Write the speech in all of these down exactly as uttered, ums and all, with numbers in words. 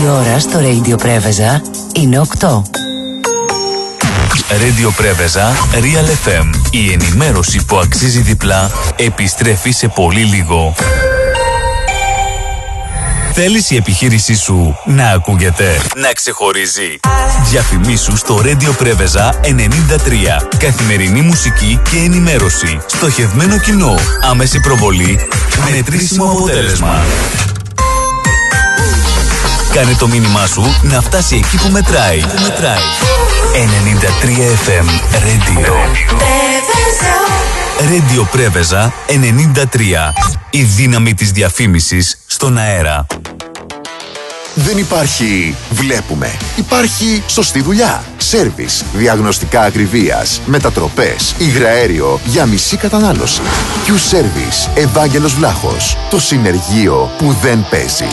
Η ώρα στο Radio Πρέβεζα είναι οκτώ. Radio Πρέβεζα, Real εφ εμ. Η ενημέρωση που αξίζει διπλά επιστρέφει σε πολύ λίγο. Θέλεις η επιχείρησή σου να ακούγεται, να ξεχωρίζει? Διαφημίσου στο Radio Πρέβεζα ενενήντα τρία. Καθημερινή μουσική και ενημέρωση. Στοχευμένο κοινό. Άμεση προβολή. Μετρήσιμο αποτέλεσμα. Κάνε το μήνυμά σου να φτάσει εκεί που μετράει. Που μετράει. ενενήντα τρία εφ εμ Radio. Radio Πρέβεζα ενενήντα τρία. Η δύναμη της διαφήμισης στον αέρα. Δεν υπάρχει βλέπουμε. Υπάρχει σωστή δουλειά. Σέρβις, διαγνωστικά ακριβίας, μετατροπές, υγραέριο για μισή κατανάλωση. Q-Service, Ευάγγελος Βλάχος. Το συνεργείο που δεν παίζει.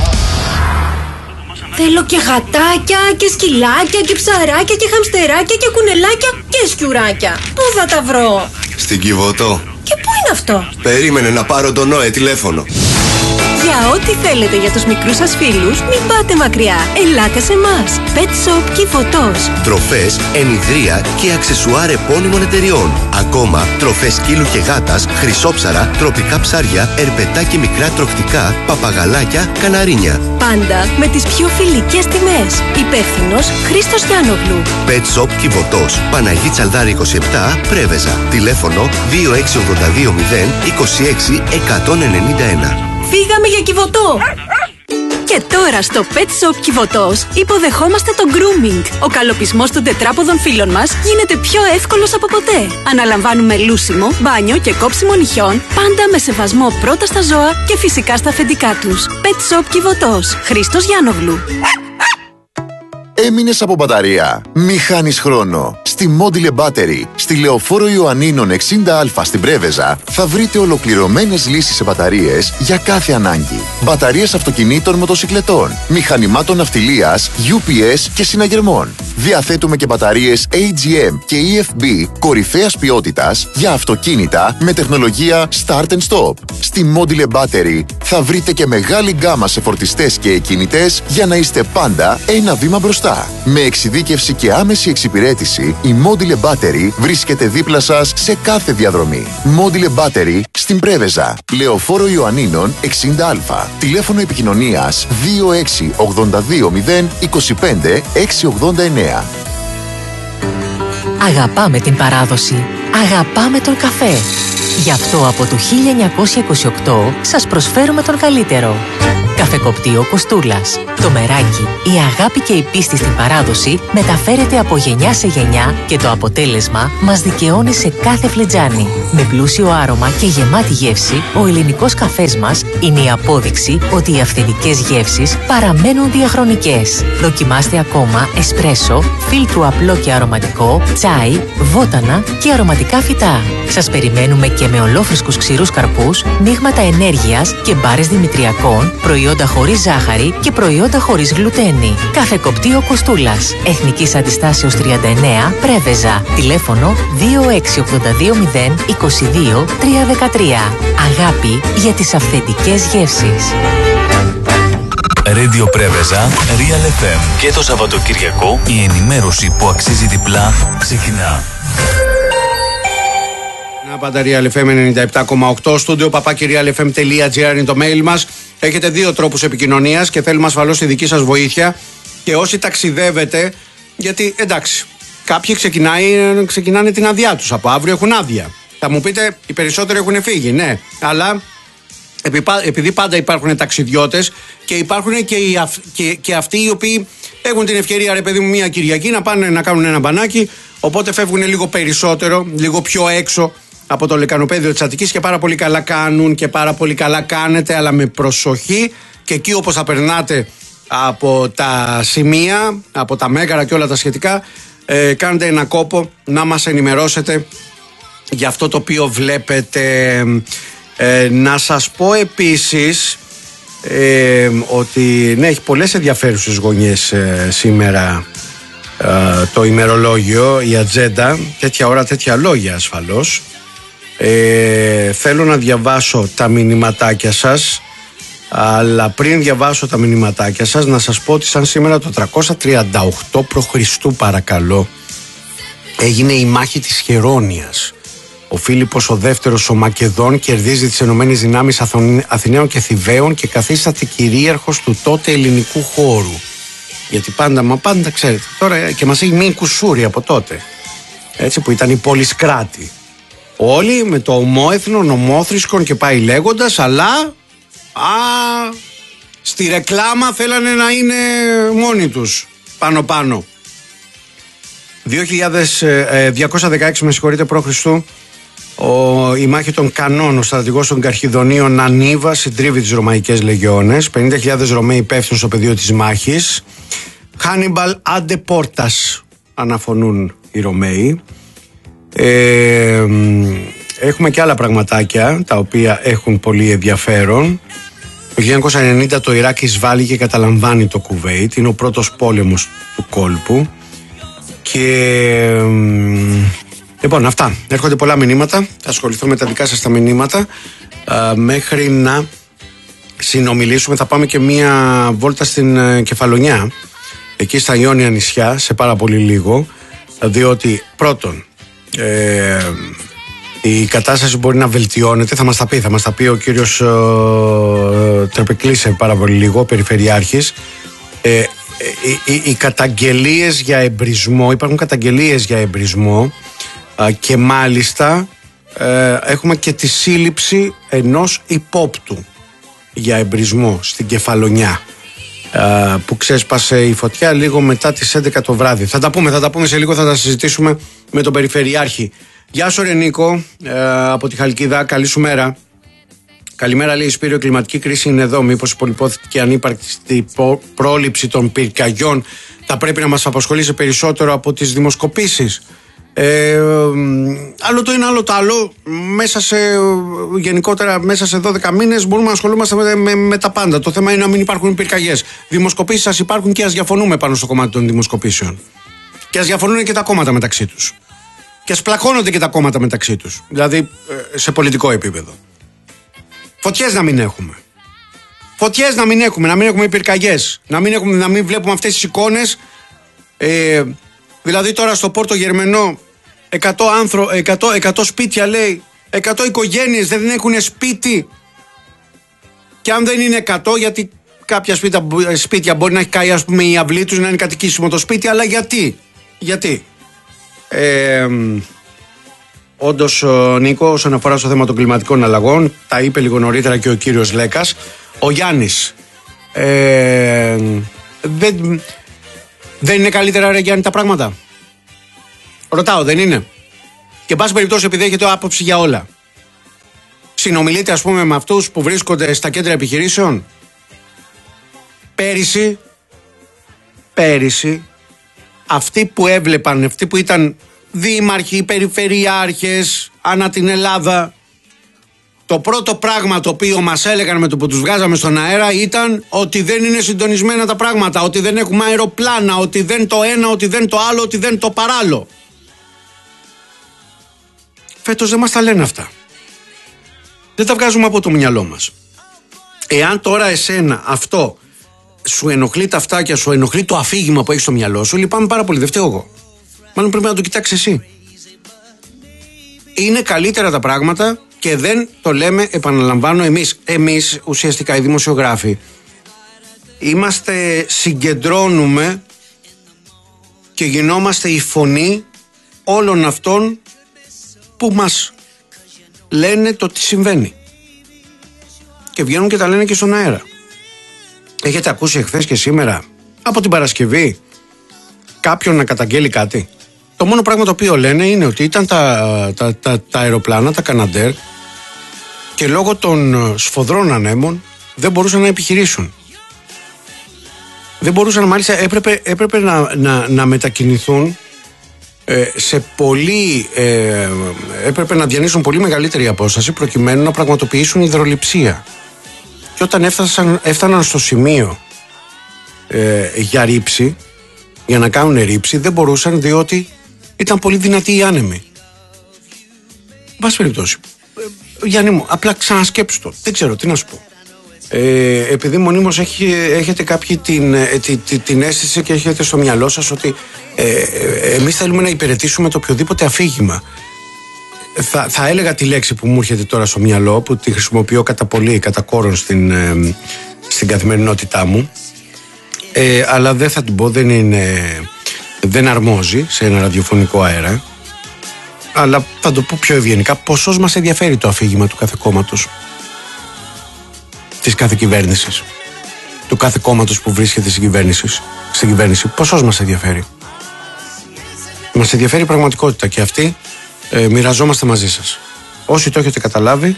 Θέλω και γατάκια και σκυλάκια και ψαράκια και χαμστεράκια και κουνελάκια και σκιουράκια. Πού θα τα βρω? Στην Κιβωτό. Και πού είναι αυτό? Περίμενε να πάρω τον Νόε τηλέφωνο. Για ό,τι θέλετε για τους μικρούς σας φίλους, μην πάτε μακριά. Ελάτε σε εμάς. Pet Shop Κιβωτός. Τροφές, ενιδρία και αξεσουάρ επώνυμων εταιριών. Ακόμα τροφές σκύλου και γάτας, χρυσόψαρα, τροπικά ψάρια, ερπετά και μικρά τροχτικά, παπαγαλάκια, καναρίνια. Πάντα με τις πιο φιλικές τιμές. Υπεύθυνος Χρήστος Γιάννογλου. Pet Shop Κιβωτός. Παναγί Τσαλδάρη είκοσι επτά, Πρέβεζα. Τηλέφωνο δύο έξι οκτώ δύο μηδέν είκοσι έξι εκατόν ενενήντα ένα. Φύγαμε για Κιβωτό! Και τώρα στο Pet Shop Κιβωτός υποδεχόμαστε το grooming. Ο καλοπισμός των τετράποδων φίλων μας γίνεται πιο εύκολος από ποτέ. Αναλαμβάνουμε λούσιμο, μπάνιο και κόψιμο νυχιών, πάντα με σεβασμό πρώτα στα ζώα και φυσικά στα αφεντικά τους. Pet Shop Κιβωτός. Χρήστος Γιάννογλου. Έμεινες από μπαταρία? Μη χάνεις χρόνο. Στη Module Battery, στη Λεωφόρο Ιωαννίνων εξήντα α στην Πρέβεζα, θα βρείτε ολοκληρωμένες λύσεις σε μπαταρίες για κάθε ανάγκη. Μπαταρίες αυτοκινήτων, μοτοσικλετών, μηχανημάτων ναυτιλίας, γιου πι ες και συναγερμών. Διαθέτουμε και μπαταρίες έι τζι εμ και ι εφ μπι κορυφαίας ποιότητας για αυτοκίνητα με τεχνολογία Start and Stop. Στη Module Battery θα βρείτε και μεγάλη γκάμα σε φορτιστές και εκκινητές για να είστε πάντα ένα βήμα μπροστά. Με εξειδίκευση και άμεση εξυπηρέτηση, η Module Battery βρίσκεται δίπλα σας σε κάθε διαδρομή. Module Battery στην Πρέβεζα, Λεωφόρο Ιωαννίνων εξήντα α. Τηλέφωνο επικοινωνίας δύο έξι οκτώ δύο μηδέν είκοσι πέντε εξακόσια ογδόντα εννέα. Αγαπάμε την παράδοση. Αγαπάμε τον καφέ. Γι' αυτό από το χίλια εννιακόσια είκοσι οκτώ σας προσφέρουμε τον καλύτερο. Καφεκοπτείο Κοστούλας. Το μεράκι, η αγάπη και η πίστη στην παράδοση μεταφέρεται από γενιά σε γενιά και το αποτέλεσμα μας δικαιώνει σε κάθε φλιτζάνι. Με πλούσιο άρωμα και γεμάτη γεύση, ο ελληνικός καφές μας είναι η απόδειξη ότι οι αυθεντικές γεύσεις παραμένουν διαχρονικές. Δοκιμάστε ακόμα εσπρέσο, φίλτρου απλό και αρωματικό, τσάι, βότανα και αρωματικά φυτά. Σας περιμένουμε και με ολόφρεσκους ξηρούς καρπούς, μείγματα ενέργειας και μπάρες δημητριακών, προϊόντα χωρίς ζάχαρη και προϊόντα χωρίς γλουτένη. Καφεκοπτείο Κοστούλας. Εθνικής Αντιστάσεως τριάντα εννέα, Πρέβεζα. Τηλέφωνο δύο έξι οκτώ δύο μηδέν είκοσι δύο τριακόσια δεκατρία. Αγάπη για τις αυθεντικές γεύσεις. Radio Πρέβεζα, Real εφ εμ. Και το Σαββατοκυριακό η ενημέρωση που αξίζει διπλά ξεκινά. Πάντα Real εφ εμ ενενήντα επτά κόμμα οκτώ, στούντιο παπάκι real f m τελεία g r είναι το mail μας. Έχετε δύο τρόπους επικοινωνίας και θέλουμε ασφαλώς τη δική σας βοήθεια. Και όσοι ταξιδεύετε, γιατί εντάξει, κάποιοι ξεκινάει, ξεκινάνε την άδειά τους. Από αύριο έχουν άδεια. Θα μου πείτε, οι περισσότεροι έχουν φύγει, ναι. Αλλά επειδή πάντα υπάρχουν ταξιδιώτες και υπάρχουν και, οι, και, και αυτοί οι οποίοι έχουν την ευκαιρία, ρε παιδί μου, μια Κυριακή να πάνε να κάνουν ένα μπανάκι. Οπότε φεύγουν λίγο περισσότερο, λίγο πιο έξω από το λεκανοπέδιο της Αττικής και πάρα πολύ καλά κάνουν και πάρα πολύ καλά κάνετε, αλλά με προσοχή. Και εκεί όπως θα περνάτε από τα σημεία, από τα μέγαρα και όλα τα σχετικά, ε, κάντε ένα κόπο να μας ενημερώσετε για αυτό το οποίο βλέπετε. Ε, να σας πω επίσης ε, ότι ναι, έχει πολλές ενδιαφέρουσες γωνιές ε, σήμερα ε, το ημερολόγιο, η ατζέντα, τέτοια ώρα τέτοια λόγια ασφαλώς. Ε, θέλω να διαβάσω τα μηνυματάκια σας Αλλά πριν διαβάσω τα μηνυματάκια σας, να σας πω ότι σαν σήμερα το τριακόσια τριάντα οκτώ π.Χ. παρακαλώ, έγινε η μάχη της Χερόνιας. Ο Φίλιππος ο δεύτερος ο Μακεδόν κερδίζει τις ενωμένες δυνάμεις Αθηναίων και Θηβαίων και καθίσταται κυρίαρχος του τότε ελληνικού χώρου. Γιατί πάντα, μα πάντα ξέρετε, τώρα και μας έχει μείνει κουσούρι από τότε. Έτσι, που ήταν οι πολυσκράτη. Όλοι με το ομόεθνο, ομόθρησκον και πάει λέγοντας, αλλά α, στη ρεκλάμα θέλανε να είναι μόνοι τους πάνω πάνω. δύο χιλιάδες διακόσια δεκαέξι με συγχωρείτε π.Χ. Ο, η μάχη των Κανών, ο στρατηγός των Καρχιδονίων Ανίβα συντρίβει τις Ρωμαϊκές Λεγιώνες. πενήντα χιλιάδες Ρωμαίοι υπεύθυνοι στο πεδίο της μάχης. Χάνιμπαλ άντε πόρτας, αναφωνούν οι Ρωμαίοι. Ε, έχουμε και άλλα πραγματάκια τα οποία έχουν πολύ ενδιαφέρον. Το χίλια εννιακόσια ενενήντα το Ιράκ εισβάλλει και καταλαμβάνει το Κουβέιτ. Είναι ο πρώτος πόλεμος του κόλπου. Και λοιπόν, αυτά. Έρχονται πολλά μηνύματα. Θα ασχοληθώ με τα δικά σας τα μηνύματα α, μέχρι να συνομιλήσουμε. Θα πάμε και μία βόλτα στην ε, Κεφαλονιά, εκεί στα Ιόνια νησιά, σε πάρα πολύ λίγο, διότι πρώτον ε, η κατάσταση μπορεί να βελτιώνεται. Θα μας τα πει, θα μας τα πει ο κύριος ε, Τρεπεκλής σε πάρα πολύ λίγο, ο Περιφερειάρχης. ε, οι, οι, οι καταγγελίες για εμπρισμό, υπάρχουν καταγγελίες για εμπρισμό και μάλιστα ε, έχουμε και τη σύλληψη ενός υπόπτου για εμπρισμό στην Κεφαλονιά, ε, που ξέσπασε η φωτιά λίγο μετά τις έντεκα το βράδυ. Θα τα πούμε, θα τα πούμε σε λίγο, θα τα συζητήσουμε με τον Περιφερειάρχη. Γεια σου ρε Νίκο, ε, από τη Χαλκίδα, καλή σου μέρα. Καλημέρα, λέει Σπύριο, η κλιματική κρίση είναι εδώ. Μήπως η πολυπόθητη ανύπαρκτη πρόληψη των πυρκαγιών θα πρέπει να μας απασχολήσει περισσότερο από τις δημοσκοπήσεις? Ε, άλλο το ένα, άλλο το άλλο. Μέσα σε, γενικότερα, μέσα σε δώδεκα μήνες μπορούμε να ασχολούμαστε με, με, με τα πάντα. Το θέμα είναι να μην υπάρχουν πυρκαγιές. Δημοσκοπήσεις σας υπάρχουν και ας διαφωνούμε πάνω στο κομμάτι των δημοσκοπήσεων. Και ας διαφωνούν και τα κόμματα μεταξύ τους. Και ας πλακώνονται και τα κόμματα μεταξύ τους. Δηλαδή σε πολιτικό επίπεδο. Φωτιές να μην έχουμε. Φωτιές να μην έχουμε, να μην έχουμε πυρκαγιές. Να μην, έχουμε, να μην βλέπουμε αυτές τις εικόνες. Ε, δηλαδή τώρα στο Πόρτο Γερμενό εκατό, άνθρω, εκατό, εκατό σπίτια, λέει, εκατό οικογένειες δεν έχουν σπίτι. Και αν δεν είναι εκατό, γιατί κάποια σπίτια, σπίτια μπορεί να έχει καεί, ας πούμε, η αυλή τους, να είναι κατοικήσιμο το σπίτι, αλλά γιατί. Γιατί. Ε, Όντως, Νίκο, όσον αφορά στο θέμα των κλιματικών αλλαγών, τα είπε λίγο νωρίτερα και ο κύριος Λέκας. Ο Γιάννης, ε, δεν, δεν είναι καλύτερα, ρε Γιάννη, τα πράγματα? Ρωτάω, δεν είναι? Και εν πάση περιπτώσει, επειδή έχετε άποψη για όλα, συνομιλείτε, ας πούμε, με αυτούς που βρίσκονται στα κέντρα επιχειρήσεων? Πέρυσι, πέρυσι, αυτοί που έβλεπαν, αυτοί που ήταν δήμαρχοι, περιφερειάρχες ανά την Ελλάδα, το πρώτο πράγμα το οποίο μας έλεγαν με το που τους βγάζαμε στον αέρα ήταν ότι δεν είναι συντονισμένα τα πράγματα, ότι δεν έχουμε αεροπλάνα, ότι δεν το ένα, ότι δεν το άλλο, ότι δεν το παράλληλο. Φέτος δεν μας τα λένε αυτά. Δεν τα βγάζουμε από το μυαλό μας. Εάν τώρα εσένα αυτό σου ενοχλεί τα αυτάκια, σου ενοχλεί το αφήγημα που έχεις στο μυαλό σου, λυπάμαι πάρα πολύ, δεν φταίω εγώ. Μάλλον πρέπει να το κοιτάξεις εσύ. Είναι καλύτερα τα πράγματα και δεν το λέμε, επαναλαμβάνω, εμείς. Εμείς ουσιαστικά οι δημοσιογράφοι είμαστε, συγκεντρώνουμε και γινόμαστε η φωνή όλων αυτών που μας λένε το τι συμβαίνει. Και βγαίνουν και τα λένε και στον αέρα. Έχετε ακούσει εχθές και σήμερα, από την Παρασκευή, κάποιον να καταγγέλει κάτι? Το μόνο πράγμα το οποίο λένε είναι ότι ήταν τα, τα, τα, τα αεροπλάνα, τα Καναντέρ, και λόγω των σφοδρών ανέμων δεν μπορούσαν να επιχειρήσουν. Δεν μπορούσαν, μάλιστα έπρεπε, έπρεπε να, να, να μετακινηθούν ε, σε πολύ, ε, έπρεπε να διανύσουν πολύ μεγαλύτερη απόσταση προκειμένου να πραγματοποιήσουν υδρολειψία. Και όταν έφτασαν, έφταναν στο σημείο ε, για ρήψη, για να κάνουν ρήψη, δεν μπορούσαν, διότι ήταν πολύ δυνατοί οι άνεμοι. Εν πάση περιπτώσει, Γιάννη μου, απλά ξανασκέψου το. Δεν ξέρω τι να σου πω. Ε, επειδή μονίμως έχει, έχετε κάποιοι την, την, την, την αίσθηση και έχετε στο μυαλό σας ότι ε, εμείς θέλουμε να υπηρετήσουμε το οποιοδήποτε αφήγημα. Θα, θα έλεγα τη λέξη που μου έρχεται τώρα στο μυαλό, που τη χρησιμοποιώ κατά πολύ, κατά κόρον στην, ε, στην καθημερινότητά μου, ε, αλλά δεν θα την πω, δεν, είναι, δεν αρμόζει σε ένα ραδιοφωνικό αέρα, αλλά θα το πω πιο ευγενικά. Ποσός μας ενδιαφέρει το αφήγημα του κάθε κόμματος, της κάθε κυβέρνησης, του κάθε κόμματος που βρίσκεται στην κυβέρνηση, στην κυβέρνηση. Ποσός μας ενδιαφέρει? Μας ενδιαφέρει η πραγματικότητα και αυτή ε, μοιραζόμαστε μαζί σας. Όσοι το έχετε καταλάβει,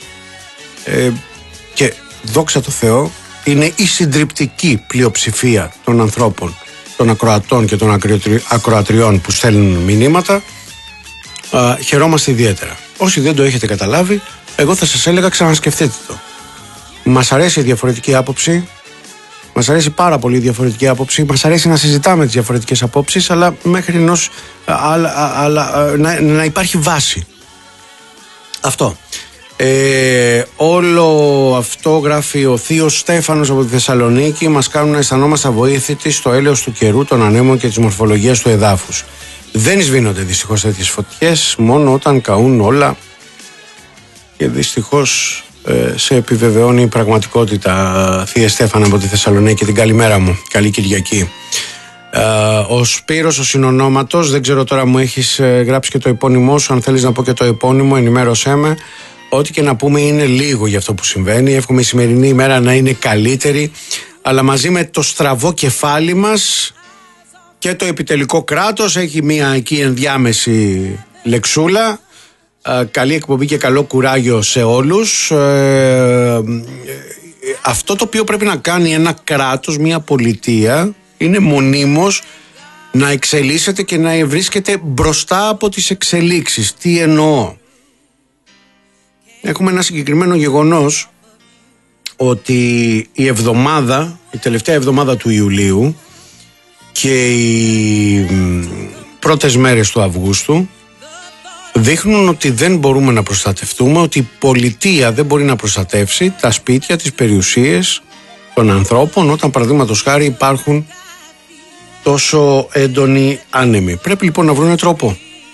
ε, και δόξα τω Θεώ, είναι η συντριπτική πλειοψηφία των ανθρώπων, των ακροατών και των ακροατριών που στέλνουν μηνύματα, ε, χαιρόμαστε ιδιαίτερα. Όσοι δεν το έχετε καταλάβει, εγώ θα σας έλεγα ξανασκεφτείτε το. Μας αρέσει η διαφορετική άποψη, μας αρέσει πάρα πολύ η διαφορετική άποψη, μας αρέσει να συζητάμε τις διαφορετικές απόψεις, αλλά μέχρι ενός, αλλά, αλλά, να, να υπάρχει βάση. Αυτό. Ε, όλο αυτό, γράφει ο θείος Στέφανος από τη Θεσσαλονίκη, μας κάνουν να αισθανόμαστε αβοήθητοι στο έλεος του καιρού, των ανέμων και της μορφολογίας του εδάφους. Δεν σβήνονται δυστυχώς τέτοιες φωτιές, μόνο όταν καούν όλα, και δυστυχώς σε επιβεβαιώνει η πραγματικότητα, θεία Στέφανα από τη Θεσσαλονίκη. Την καλημέρα μου, καλή Κυριακή. Ο Σπύρος ο Συνονόματος, δεν ξέρω τώρα, μου έχεις γράψει και το επώνυμό σου, αν θέλεις να πω και το επώνυμο, ενημέρωσέ με. Ό,τι και να πούμε είναι λίγο για αυτό που συμβαίνει. Εύχομαι η σημερινή ημέρα να είναι καλύτερη, αλλά μαζί με το στραβό κεφάλι μας και το επιτελικό κράτος έχει μία εκεί ενδιάμεση λεξούλα. Uh, καλή εκπομπή και καλό κουράγιο σε όλους. Uh, αυτό το οποίο πρέπει να κάνει ένα κράτος, μια πολιτεία, είναι μονίμως να εξελίσσεται και να βρίσκεται μπροστά από τις εξελίξεις. Τι εννοώ? Έχουμε ένα συγκεκριμένο γεγονός, ότι η εβδομάδα, η τελευταία εβδομάδα του Ιουλίου και οι πρώτες μέρες του Αυγούστου δείχνουν ότι δεν μπορούμε να προστατευτούμε, ότι η πολιτεία δεν μπορεί να προστατεύσει τα σπίτια, τις περιουσίες των ανθρώπων, όταν παραδείγματος χάρη υπάρχουν τόσο έντονοι άνεμοι. Πρέπει λοιπόν να βρουν τρόπο.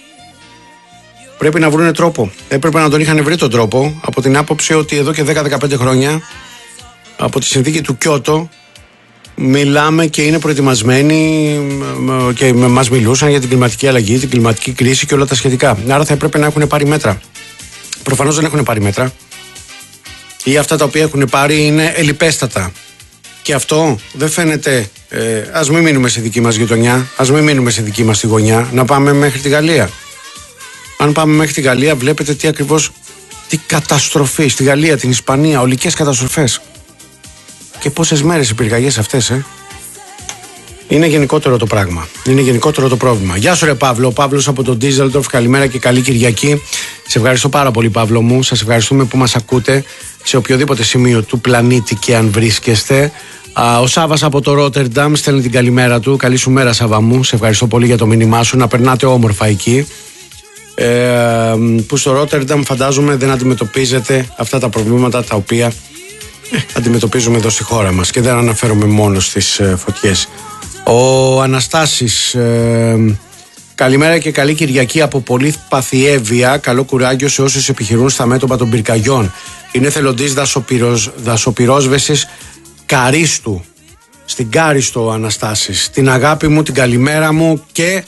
Πρέπει να βρουν τρόπο. Έπρεπε να τον είχαν βρει τον τρόπο, από την άποψη ότι εδώ και δέκα με δεκαπέντε χρόνια, από τη συνθήκη του Κιώτο, μιλάμε και είναι προετοιμασμένοι και μας μιλούσαν για την κλιματική αλλαγή, την κλιματική κρίση και όλα τα σχετικά. Άρα θα έπρεπε να έχουν πάρει μέτρα. Προφανώς δεν έχουν πάρει μέτρα, ή αυτά τα οποία έχουν πάρει είναι ελιπέστατα. Και αυτό δεν φαίνεται. Ε, ας μην μείνουμε στη δική μας γειτονιά, ας μην μείνουμε στη δική μας τη γωνιά, να πάμε μέχρι τη Γαλλία. Αν πάμε μέχρι τη Γαλλία, βλέπετε τι ακριβώς, τι καταστροφή στη Γαλλία, την Ισπανία, ολικές καταστροφές. Και πόσες μέρες οι πυρκαγιές αυτές, ε? Είναι γενικότερο το πράγμα. Είναι γενικότερο το πρόβλημα. Γεια σου ρε Παύλο, ο Παύλος από τον Ντίζελντορφ. Καλημέρα και καλή Κυριακή. Σε ευχαριστώ πάρα πολύ, Παύλο μου. Σας ευχαριστούμε που μας ακούτε σε οποιοδήποτε σημείο του πλανήτη και αν βρίσκεστε. Α, ο Σάβας από το Ρότερνταμ στέλνει την καλημέρα του. Καλή σου μέρα, Σάβα μου. Σε ευχαριστώ πολύ για το μήνυμά σου. Να περνάτε όμορφα εκεί. Ε, που στο Ρότερνταμ φαντάζομαι δεν αντιμετωπίζετε αυτά τα προβλήματα τα οποία ε, αντιμετωπίζουμε εδώ στη χώρα μας, και δεν αναφέρομαι μόνο στις ε, φωτιές. Ο Αναστάσης, ε, καλημέρα και καλή Κυριακή από πολύ Παθιέβεια. Καλό κουράγιο σε όσους επιχειρούν στα μέτωπα των πυρκαγιών. Είναι θελοντής δασοπυροσ, δασοπυρόσβεσης Καρίστου. Στην Κάριστο, Αναστάσης. Την αγάπη μου, την καλημέρα μου και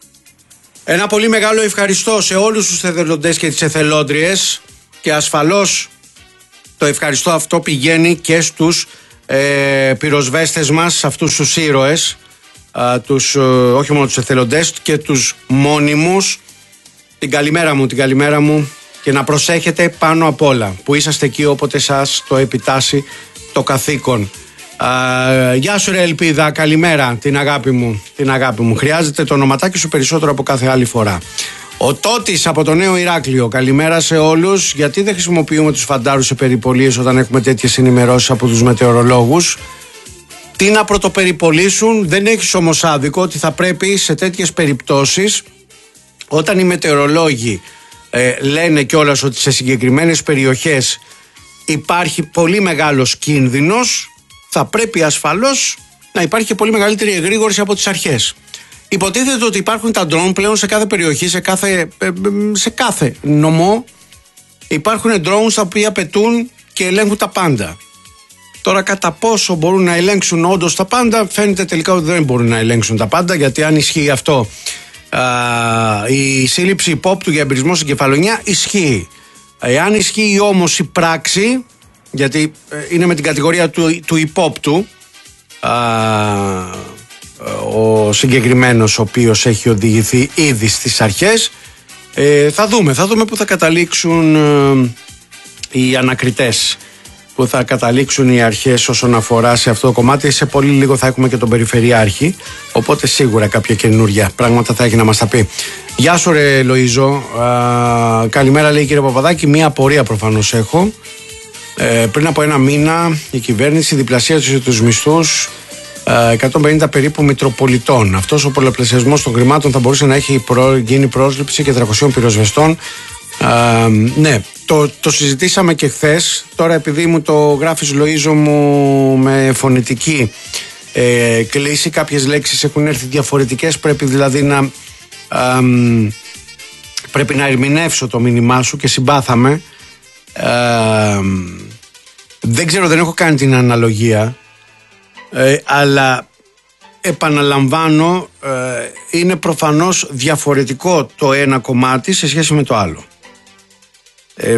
ένα πολύ μεγάλο ευχαριστώ σε όλους τους εθελοντές και τις εθελόντριες, και ασφαλώς το ευχαριστώ αυτό πηγαίνει και στους ε, πυροσβέστες μας, αυτούς τους ήρωες, α, τους, ε, όχι μόνο τους εθελοντές και τους μόνιμους. Την καλημέρα μου, την καλημέρα μου, και να προσέχετε πάνω απ' όλα που είσαστε εκεί όποτε σας το επιτάσσει το καθήκον. Uh, γεια σου ρε Ελπίδα, καλημέρα, την αγάπη μου, την αγάπη μου. Χρειάζεται το ονοματάκι σου περισσότερο από κάθε άλλη φορά. Ο Τότης από το Νέο Ηράκλειο, καλημέρα σε όλους. Γιατί δεν χρησιμοποιούμε τους φαντάρους σε περιπολίες όταν έχουμε τέτοιες ενημερώσεις από τους μετεωρολόγους? Τι να πρωτοπεριπολίσουν? Δεν έχεις όμως άδικο ότι θα πρέπει σε τέτοιες περιπτώσεις, όταν οι μετεωρολόγοι ε, λένε κιόλας ότι σε συγκεκριμένες περιοχές υπάρχει πολύ μεγάλος κίνδυνος, θα πρέπει ασφαλώς να υπάρχει και πολύ μεγαλύτερη εγρήγορση από τις αρχές. Υποτίθεται ότι υπάρχουν τα ντρόουν πλέον σε κάθε περιοχή, σε κάθε, σε κάθε νομό. Υπάρχουν drones τα οποία πετούν και ελέγχουν τα πάντα. Τώρα κατά πόσο μπορούν να ελέγξουν όντως τα πάντα, φαίνεται τελικά ότι δεν μπορούν να ελέγξουν τα πάντα, γιατί αν ισχύει αυτό, α, η σύλληψη υπόπτου για εμπειρισμό στην κεφαλονιά ισχύει. Εάν ισχύει όμως η πράξη, γιατί είναι με την κατηγορία του, του υπόπτου, α, ο συγκεκριμένος ο οποίος έχει οδηγηθεί ήδη στις αρχές, ε, θα δούμε, θα δούμε που θα καταλήξουν ε, οι ανακριτές, που θα καταλήξουν οι αρχές όσον αφορά σε αυτό το κομμάτι. Σε πολύ λίγο θα έχουμε και τον Περιφερειάρχη, οπότε σίγουρα κάποια καινούργια πράγματα θα έχει να μας τα πει. Γεια σου ρε Λοΐζο, Α, καλημέρα λέει κύριε Παπαδάκη, μία απορία προφανώς έχω. Ε, πριν από ένα μήνα η κυβέρνηση διπλασίασε τους μισθούς εκατόν πενήντα περίπου μητροπολιτών. Αυτός ο πολλαπλασιασμός των χρημάτων θα μπορούσε να έχει προ, γίνει πρόσληψη και τριακοσίων πυροσβεστών. Uh, ναι, το, το συζητήσαμε και χθες. Τώρα επειδή μου το γράφεις Λοΐζο μου με φωνητική ε, κλίση, κάποιες λέξεις έχουν έρθει διαφορετικές, πρέπει δηλαδή να uh, πρέπει να ερμηνεύσω το μήνυμά σου και συμπάθαμε. Uh, δεν ξέρω, δεν έχω κάνει την αναλογία, ε, αλλά επαναλαμβάνω, ε, είναι προφανώς διαφορετικό το ένα κομμάτι σε σχέση με το άλλο. Ε,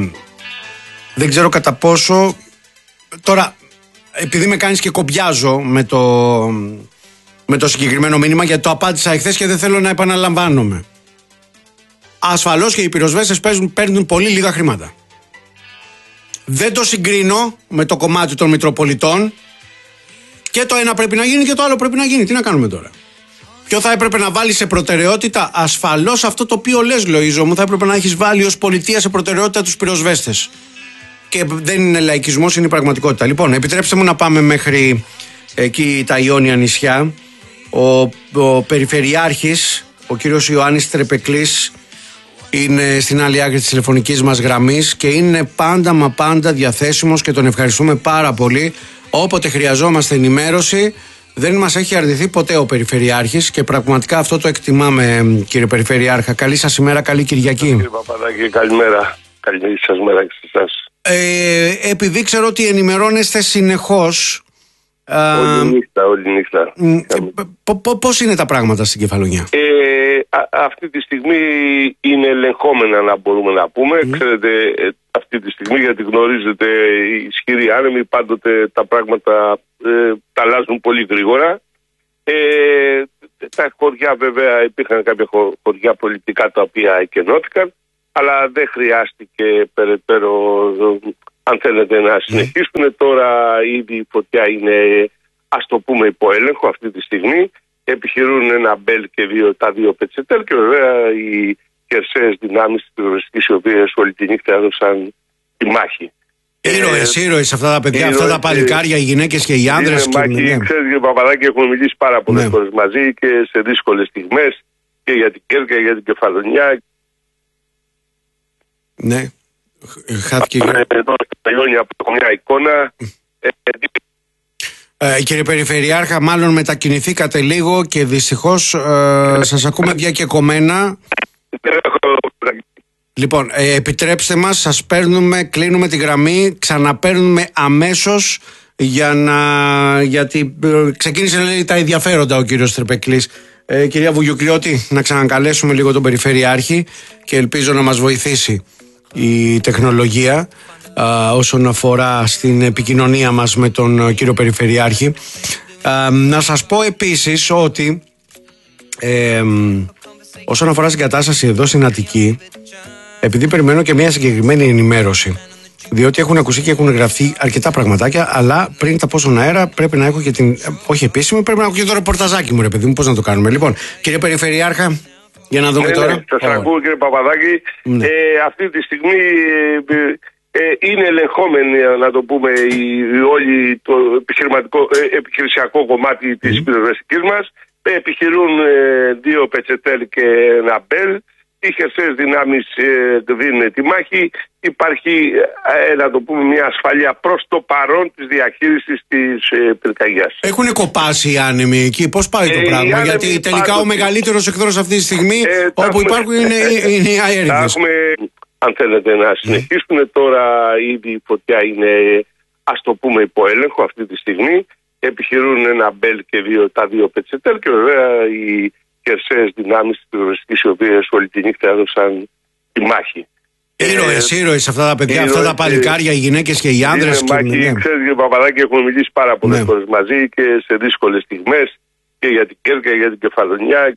δεν ξέρω κατά πόσο τώρα, επειδή με κάνεις και κομπιάζω με το, με το συγκεκριμένο μήνυμα, γιατί το απάντησα εχθές και δεν θέλω να επαναλαμβάνομαι. Ασφαλώς και οι πυροσβέστες παίζουν, παίρνουν πολύ λίγα χρήματα. Δεν το συγκρίνω με το κομμάτι των Μητροπολιτών. Και το ένα πρέπει να γίνει και το άλλο πρέπει να γίνει. Τι να κάνουμε τώρα? Ποιο θα έπρεπε να βάλει σε προτεραιότητα? Ασφαλώς αυτό το οποίο λες Λοΐζο μου, θα έπρεπε να έχεις βάλει ως πολιτεία σε προτεραιότητα τους πυροσβέστες. Και δεν είναι λαϊκισμός, είναι η πραγματικότητα. Λοιπόν, επιτρέψτε μου να πάμε μέχρι εκεί τα Ιόνια νησιά. Ο, ο Περιφερειάρχης, ο κύριος Ιωάννης Τρεπεκλής, είναι στην άλλη άκρη της τηλεφωνικής μας γραμμής και είναι πάντα μα πάντα διαθέσιμος και τον ευχαριστούμε πάρα πολύ. Όποτε χρειαζόμαστε ενημέρωση, δεν μας έχει αρνηθεί ποτέ ο Περιφερειάρχης και πραγματικά αυτό το εκτιμάμε, κύριε Περιφερειάρχα. Καλή σας ημέρα, καλή Κυριακή. Κύριε Παπαδάκη, καλημέρα. Καλή σας μέρα και σε εσάς. Ε, επειδή ξέρω ότι ενημερώνεστε συνεχώς. Όλη νύχτα, όλη νύχτα. Ε, πώς είναι τα πράγματα στην Κεφαλονιά? Ε, α, αυτή τη στιγμή είναι ελεγχόμενα, να μπορούμε να πούμε. Mm. Ξέρετε, αυτή τη στιγμή, γιατί γνωρίζετε, οι ισχυροί άνεμοι πάντοτε τα πράγματα ε, τα αλλάζουν πολύ γρήγορα. Ε, τα χωριά βέβαια, υπήρχαν κάποια χωριά πολιτικά τα οποία εκενώθηκαν, αλλά δεν χρειάστηκε περαιτέρω, αν θέλετε, να συνεχίσουν. Mm. Τώρα ήδη η φωτιά είναι, ας το πούμε, υπό έλεγχο αυτή τη στιγμή. Επιχειρούν ένα μπέλ και δύο, τα δύο πετσετέλ και βέβαια οι χερσαίες δυνάμεις της πυροσβεστικής, οι οποίες όλη τη νύχτα έδωσαν τη μάχη. Ήρωες, ε, ήρωες αυτά τα παιδιά, ήρωες, αυτά τα παλικάρια, οι γυναίκες και οι άντρες. Και, μάχη, ναι. Ξέρετε κύριε Παπαδάκη, έχουμε μιλήσει πάρα πολλές ναι. φορές μαζί και σε δύσκολες στιγμές και για την Κέρκυρα, για την Κεφαλονιά. Ναι, χάθηκε. Εδώ στα Ιόνια από μια εικόνα. ε, Ε, κύριε Περιφερειάρχα, μάλλον μετακινηθήκατε λίγο και δυστυχώς ε, σας ακούμε διακεκομμένα. Λοιπόν, ε, επιτρέψτε μας, σας παίρνουμε, κλείνουμε τη γραμμή, ξαναπαίρνουμε αμέσως για να, γιατί ε, ξεκίνησε λέει, τα ενδιαφέροντα ο κύριος Τρεπεκλής. Ε, κυρία Βουγιουκλιώτη, να ξανακαλέσουμε λίγο τον Περιφερειάρχη και ελπίζω να μας βοηθήσει η τεχνολογία α, όσον αφορά στην επικοινωνία μας με τον α, κύριο Περιφερειάρχη. Α, να σας πω επίσης ότι ε, όσον αφορά στην κατάσταση εδώ στην Αττική, επειδή περιμένω και μια συγκεκριμένη ενημέρωση, διότι έχουν ακουστεί και έχουν γραφτεί αρκετά πραγματάκια, αλλά πριν τα πω στον αέρα πρέπει να έχω και την, όχι επίσημη, πρέπει να έχω και το ρεπορταζάκι μου, ρε παιδί μου, πώς να το κάνουμε. Λοιπόν, κύριε Περιφερειάρχα, για να δούμε ναι, τώρα. Ναι, σας oh. ακούω κύριε Παπαδάκη. Ναι. Ε, αυτή τη στιγμή ε, ε, είναι ελεγχόμενη, να το πούμε, η, η, όλη το επιχειρηματικό, ε, επιχειρησιακό κομμάτι της mm. πυροσβεστικής μας. Ε, επιχειρούν ε, δύο πετσετέλ και ένα μπέλ. οι χερσαίες δυνάμεις ε, δίνουν τη μάχη. Υπάρχει, ε, να το πούμε, μια ασφαλεία προς το παρόν της διαχείρισης της ε, πυρκαγιάς. Έχουν κοπάσει οι άνεμοι εκεί, πώς πάει το ε, πράγμα? Γιατί τελικά πάντως, ο μεγαλύτερος εχθρός αυτή τη στιγμή ε, όπου έχουμε, υπάρχουν είναι, είναι οι αέριδες. Αν θέλετε να συνεχίσουν, mm. τώρα ήδη η φωτιά είναι, ας το πούμε, υπό έλεγχο αυτή τη στιγμή. Επιχειρούν ένα μπέλ και δύο, τα δύο πετσετέλ και βέβαια οι χερσαίες δυνάμεις της πυροσβεστικής, οι οποίες όλη τη νύχτα έδωσαν τη μάχη. Ήρωες, ε, ήρωες αυτά τα παιδιά, ήρωες, αυτά τα παλικάρια, οι γυναίκες και οι άνδρες. Είναι μάχη, ναι. Ξέρεις κύριε Παπαδάκη, έχουμε μιλήσει πάρα πολλές ναι. φορές μαζί και σε δύσκολες στιγμές και για την Κέρκυρα και για την Κεφαλονιά.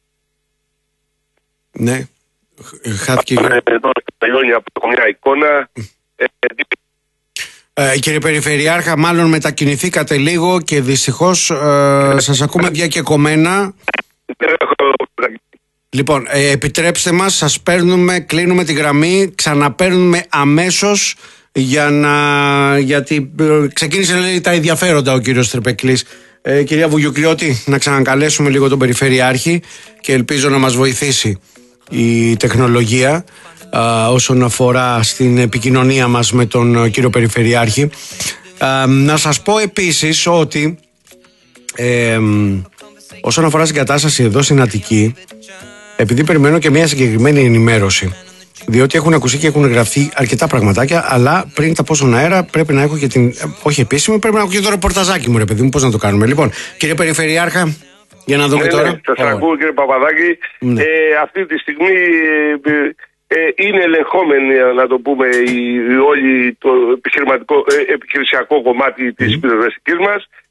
Ναι. Χάθηκε. Εδώ στα Ιόνια που έχω μια εικόνα. Ε, κύριε Περιφερειάρχα, μάλλον μετακινηθήκατε λίγο και δυστυχώς ε, σας ακούμε διακεκομμένα. Λοιπόν, ε, επιτρέψτε μας, σας παίρνουμε, κλείνουμε τη γραμμή, ξαναπαίρνουμε αμέσως για να, γιατί ε, ξεκίνησε λέει, τα ενδιαφέροντα ο κύριος Τρεπεκλής. Ε, κυρία Βουγιουκλιώτη, να ξανακαλέσουμε λίγο τον Περιφερειάρχη και ελπίζω να μας βοηθήσει η τεχνολογία α, όσον αφορά στην επικοινωνία μας με τον κύριο Περιφερειάρχη. Α, να σας πω επίσης ότι ε, όσον αφορά στην κατάσταση εδώ στην Αττική, επειδή περιμένω και μια συγκεκριμένη ενημέρωση, διότι έχουν ακουστεί και έχουν γραφτεί αρκετά πραγματάκια, αλλά πριν τα πω στον αέρα πρέπει να έχω και την, όχι επίσημη, πρέπει να έχω και το ρεπορταζάκι μου, ρε παιδί μου, πώς να το κάνουμε. Λοιπόν, κύριε Περιφερειάρχα, για να δούμε ναι, τώρα. Ναι, σας oh. ακούω κύριε Παπαδάκη. Ναι. Ε, αυτή τη στιγμή ε, ε, είναι ελεγχόμενη, να το πούμε, η, η όλη το επιχειρηματικό, ε, επιχειρησιακό κομμάτι της mm. πυροσβεστικής μας.